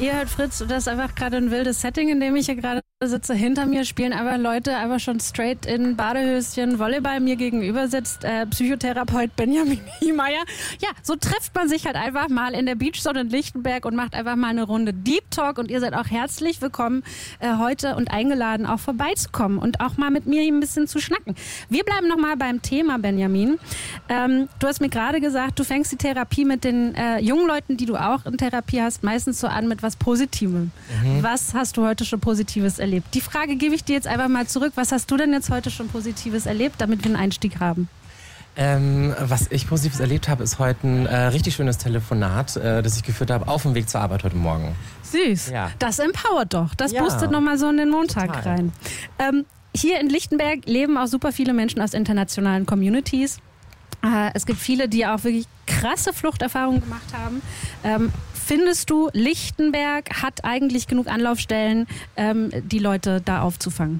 Ihr hört Fritz, das ist einfach gerade ein wildes Setting, in dem ich hier gerade sitze. Hinter mir spielen aber Leute einfach schon straight in Badehöschen, Volleyball. Mir gegenüber sitzt Psychotherapeut Benjamin Niemeyer. Ja, so trifft man sich halt einfach mal in der Beachzone in Lichtenberg und macht einfach mal eine Runde Deep Talk. Und ihr seid auch herzlich willkommen heute und eingeladen, auch vorbeizukommen und auch mal mit mir ein bisschen zu schnacken. Wir bleiben nochmal beim Thema, Benjamin. Du hast mir gerade gesagt, du fängst die Therapie mit den jungen Leuten, die du auch in Therapie hast, meistens so an mit was Positivem. Was hast du heute schon Positives erlebt? Die Frage gebe ich dir jetzt einfach mal zurück. Was hast du denn jetzt heute schon Positives erlebt, damit wir einen Einstieg haben? Was ich Positives erlebt habe, ist heute ein richtig schönes Telefonat, das ich geführt habe auf dem Weg zur Arbeit heute Morgen. Süß. Ja. Das empowert doch. Das ja, boostet nochmal so in den Montag total rein. Hier in Lichtenberg leben auch super viele Menschen aus internationalen Communities. Es gibt viele, die auch wirklich krasse Fluchterfahrungen gemacht haben. Findest du, Lichtenberg hat eigentlich genug Anlaufstellen, die Leute da aufzufangen?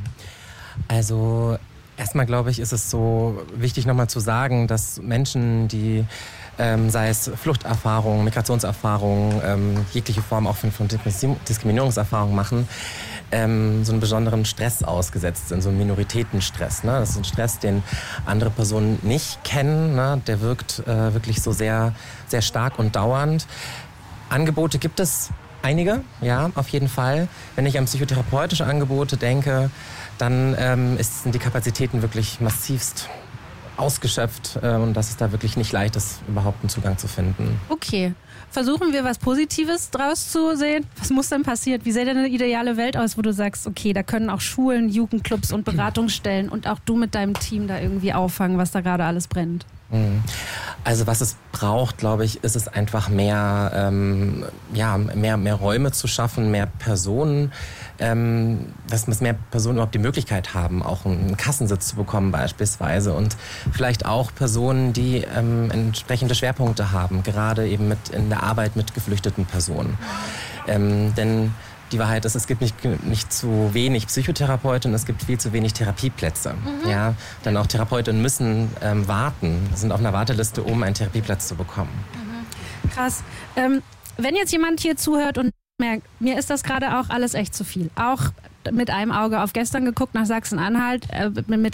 Also erstmal glaube ich, ist es so wichtig nochmal zu sagen, dass Menschen, die sei es Fluchterfahrungen, Migrationserfahrungen, jegliche Form auch von Diskriminierungserfahrungen machen, so einen besonderen Stress ausgesetzt sind, so einen Minoritätenstress. Ne? Das ist ein Stress, den andere Personen nicht kennen. Ne? Der wirkt wirklich so sehr, sehr stark und dauernd. Angebote gibt es einige, ja, auf jeden Fall. Wenn ich an psychotherapeutische Angebote denke, dann sind die Kapazitäten wirklich massivst ausgeschöpft und dass es da wirklich nicht leicht ist, überhaupt einen Zugang zu finden. Okay, versuchen wir was Positives draus zu sehen. Was muss denn passieren? Wie sähe denn eine ideale Welt aus, wo du sagst, okay, da können auch Schulen, Jugendclubs und Beratungsstellen und auch du mit deinem Team da irgendwie auffangen, was da gerade alles brennt? Also was es braucht, glaube ich, ist es einfach mehr Räume zu schaffen, mehr Personen, dass mehr Personen überhaupt die Möglichkeit haben, auch einen Kassensitz zu bekommen beispielsweise und vielleicht auch Personen, die entsprechende Schwerpunkte haben, gerade eben in der Arbeit mit geflüchteten Personen. Denn die Wahrheit ist, es gibt nicht zu wenig Psychotherapeuten, es gibt viel zu wenig Therapieplätze. Ja, denn auch Therapeutinnen müssen warten, sind auf einer Warteliste, um einen Therapieplatz zu bekommen. Krass. Wenn jetzt jemand hier zuhört und merkt, mir ist das gerade auch alles echt zu viel, auch mit einem Auge auf gestern geguckt nach Sachsen-Anhalt, mit